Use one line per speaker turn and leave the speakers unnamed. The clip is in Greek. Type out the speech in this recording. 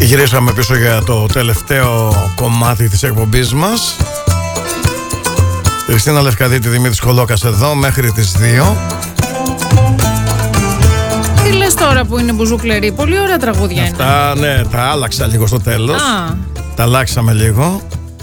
Γυρίσαμε πίσω για το τελευταίο κομμάτι της εκπομπής μας. Χριστίνα Λευκαδίτη, Δημήτρης Κολόκας εδώ μέχρι τις 2.
Τι λες τώρα που είναι μπουζουκλερή? Πολύ ωραία τραγούδια είναι.
Αυτά, ναι, τα άλλαξα λίγο στο τέλος. Τα αλλάξαμε λίγο.